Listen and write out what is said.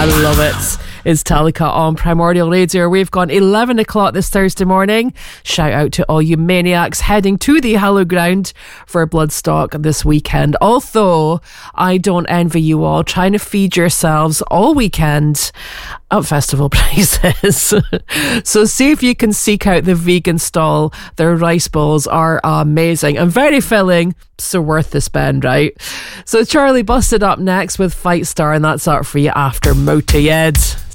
I love it. It's Talica on Primordial Radio. We've gone 11 o'clock this Thursday morning. Shout out to all you maniacs heading to the Hallowed Ground for Bloodstock this weekend. Although I don't envy you all trying to feed yourselves all weekend at festival prices. So see if you can seek out the vegan stall. Their rice bowls are amazing and very filling, so worth the spend, right? So Charlie Busted up next with Fight Star, and that's up for you after Motorhead.